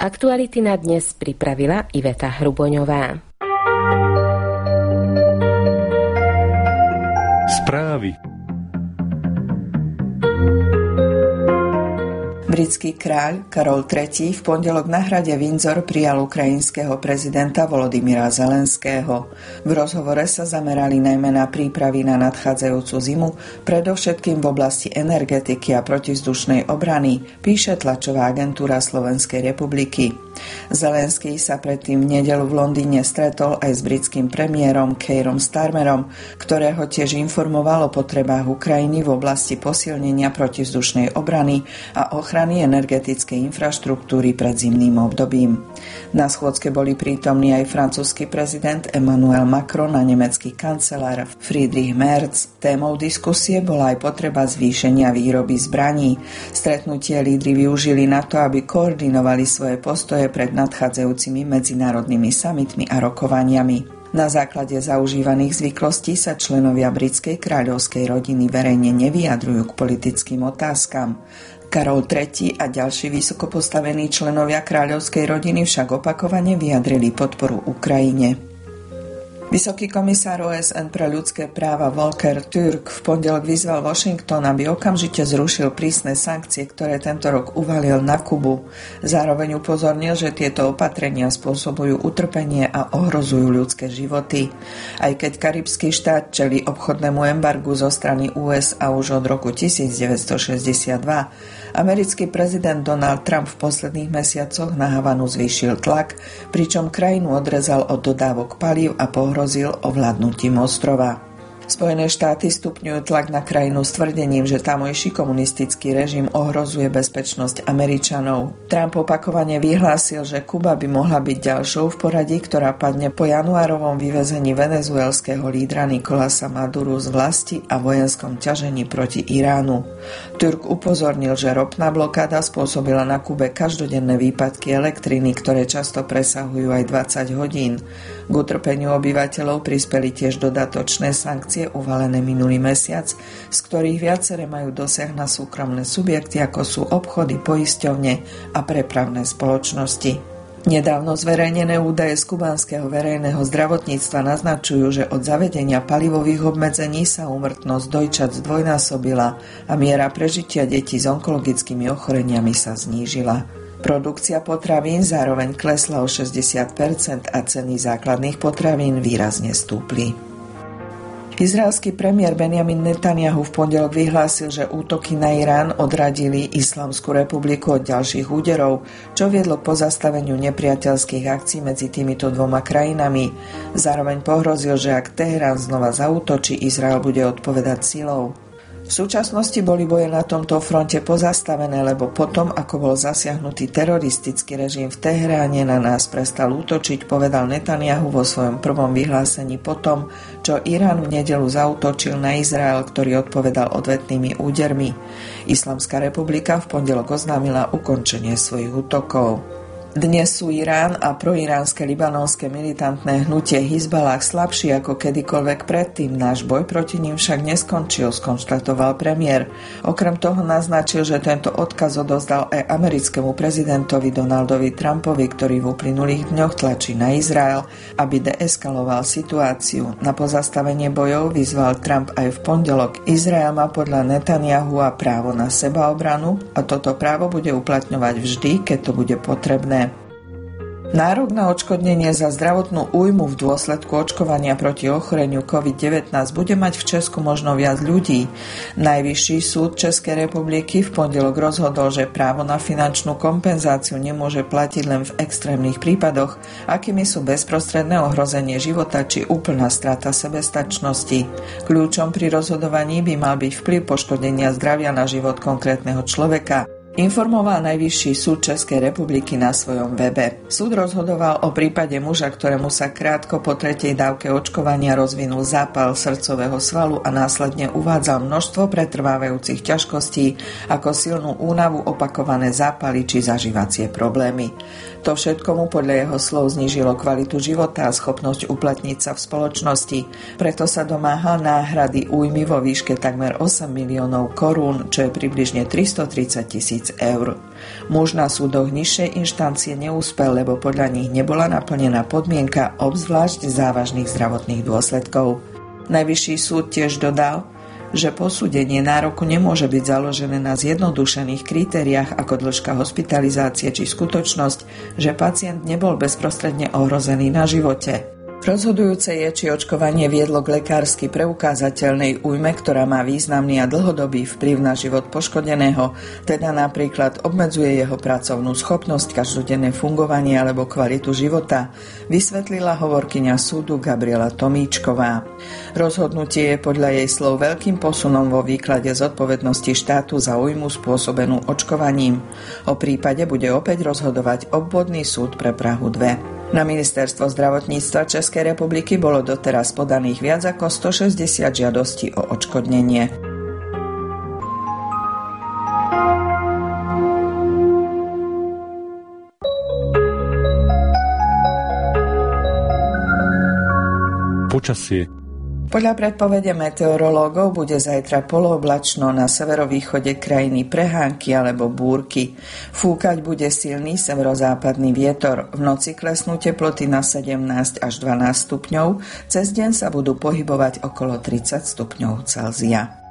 Aktuality na dnes pripravila Iveta Hruboňová. Správy. Britský kráľ Karol III v pondelok na hrade Windsor prijal ukrajinského prezidenta Volodymyra Zelenského. V rozhovore sa zamerali najmä na prípravy na nadchádzajúcu zimu, predovšetkým v oblasti energetiky a protivzdušnej obrany, píše tlačová agentúra Slovenskej republiky. Zelenský sa predtým v nedeľu v Londýne stretol aj s britským premiérom Keirom Starmerom, ktorého tiež informoval o potrebách Ukrajiny v oblasti posilnenia protivzdušnej obrany a ochrany energetickej infraštruktúry pred zimným obdobím. Na schôdzke boli prítomní aj francúzsky prezident Emmanuel Macron a nemecký kancelár Friedrich Merz. Témou diskusie bola aj potreba zvýšenia výroby zbraní. Stretnutie lídri využili na to, aby koordinovali svoje postoje pred nadchádzajúcimi medzinárodnými samitmi a rokovaniami. Na základe zaužívaných zvyklostí sa členovia britskej kráľovskej rodiny verejne nevyjadrujú k politickým otázkam. Karol III a ďalší vysokopostavení členovia kráľovskej rodiny však opakovane vyjadrili podporu Ukrajine. Vysoký komisár OSN pre ľudské práva Volker Türk v pondelok vyzval Washington, aby okamžite zrušil prísne sankcie, ktoré tento rok uvalil na Kubu. Zároveň upozornil, že tieto opatrenia spôsobujú utrpenie a ohrozujú ľudské životy. Aj keď karibský štát čelí obchodnému embargu zo strany USA už od roku 1962, americký prezident Donald Trump v posledných mesiacoch na Havanu zvýšil tlak, pričom krajinu odrezal od dodávok palív a pohrozil ovládnutím ostrova. Spojené štáty stupňujú tlak na krajinu s tvrdením, že tamojší komunistický režim ohrozuje bezpečnosť Američanov. Trump opakovane vyhlásil, že Kuba by mohla byť ďalšou v poradí, ktorá padne po januárovom vyvezení venezuelského lídra Nicolasa Maduru z vlasti a vojenskom ťažení proti Iránu. Turk upozornil, že ropná blokáda spôsobila na Kube každodenné výpadky elektriny, ktoré často presahujú aj 20 hodín. K utrpeniu obyvateľov prispeli tiež dodatočné sankcie uvalené minulý mesiac, z ktorých viaceré majú dosah na súkromné subjekty, ako sú obchody, poisťovne a prepravné spoločnosti. Nedávno zverejnené údaje z kubánskeho verejného zdravotníctva naznačujú, že od zavedenia palivových obmedzení sa úmrtnosť dojčat zdvojnásobila a miera prežitia detí s onkologickými ochoreniami sa znížila. Produkcia potravín zároveň klesla o 60% a ceny základných potravín výrazne stúpli. Izraelský premiér Benjamin Netanyahu v pondelok vyhlásil, že útoky na Irán odradili Islamskú republiku od ďalších úderov, čo viedlo k pozastaveniu nepriateľských akcií medzi týmito dvoma krajinami. Zároveň pohrozil, že ak Teherán znova zaútočí, Izrael bude odpovedať silou. V súčasnosti boli boje na tomto fronte pozastavené, lebo potom, ako bol zasiahnutý teroristický režim v Teheráne, na nás prestal útočiť, povedal Netanyahu vo svojom prvom vyhlásení potom, čo Irán v nedeľu zaútočil na Izrael, ktorý odpovedal odvetnými údermi. Islamská republika v pondelok oznámila ukončenie svojich útokov. Dnes sú Irán a proiránske libanonské militantné hnutie Hizballah slabší ako kedykoľvek predtým. Náš boj proti ním však neskončil, skonštatoval premiér. Okrem toho naznačil, že tento odkaz odozdal aj americkému prezidentovi Donaldovi Trumpovi, ktorý v uplynulých dňoch tlačí na Izrael, aby deeskaloval situáciu. Na pozastavenie bojov vyzval Trump aj v pondelok. Izrael má podľa Netanyahu právo na sebaobranu a toto právo bude uplatňovať vždy, keď to bude potrebné. Nárok na odškodnenie za zdravotnú újmu v dôsledku očkovania proti ochoreniu COVID-19 bude mať v Česku možno viac ľudí. Najvyšší súd Českej republiky v pondelok rozhodol, že právo na finančnú kompenzáciu nemôže platiť len v extrémnych prípadoch, akými sú bezprostredné ohrozenie života či úplná strata sebestačnosti. Kľúčom pri rozhodovaní by mal byť vplyv poškodenia zdravia na život konkrétneho človeka, informoval Najvyšší súd Českej republiky na svojom webe. Súd rozhodoval o prípade muža, ktorému sa krátko po 3. dávke očkovania rozvinul zápal srdcového svalu a následne uvádzal množstvo pretrvávajúcich ťažkostí ako silnú únavu, opakované zápaly či zažívacie problémy. To všetko mu podľa jeho slov znížilo kvalitu života a schopnosť uplatniť sa v spoločnosti. Preto sa domáhal náhrady újmy vo výške takmer 8 miliónov korún, čo je približne 330 000 eur. Muž na súdoch nižšej inštancie neúspel, lebo podľa nich nebola naplnená podmienka obzvlášť závažných zdravotných dôsledkov. Najvyšší súd tiež dodal, že posúdenie nároku nemôže byť založené na zjednodušených kritériách ako dĺžka hospitalizácie či skutočnosť, že pacient nebol bezprostredne ohrozený na živote. Rozhodujúce je, či očkovanie viedlo k lekársky preukázateľnej újme, ktorá má významný a dlhodobý vplyv na život poškodeného, teda napríklad obmedzuje jeho pracovnú schopnosť, každodenné fungovanie alebo kvalitu života, vysvetlila hovorkyňa súdu Gabriela Tomíčková. Rozhodnutie je podľa jej slov veľkým posunom vo výklade zodpovednosti štátu za újmu spôsobenú očkovaním. O prípade bude opäť rozhodovať obvodný súd pre Prahu 2. Na Ministerstvo zdravotníctva Českej republiky bolo doteraz podaných viac ako 160 žiadostí o odškodnenie. Počasie. Podľa predpovede meteorológov bude zajtra polooblačno, na severovýchode krajiny prehánky alebo búrky. Fúkať bude silný severozápadný vietor. V noci klesnú teploty na 17 až 12 stupňov, cez deň sa budú pohybovať okolo 30 stupňov Celzia.